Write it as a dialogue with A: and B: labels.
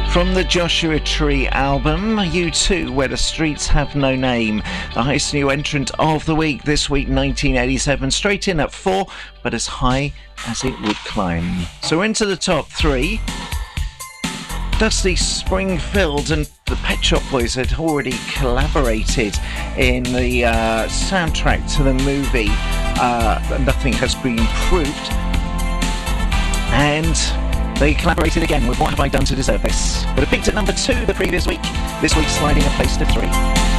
A: From the Joshua Tree album, U2, Where the Streets Have No Name, the highest new entrant of the week this week, 1987, straight in at 4, but as high as it would climb. So we're into the top 3. Dusty Springfield and the Pet Shop Boys had already collaborated in the soundtrack to the movie Nothing Has Been Proved, and they collaborated again with What Have I Done to Deserve This? But it peaked at number 2 the previous week. This week sliding a place to 3.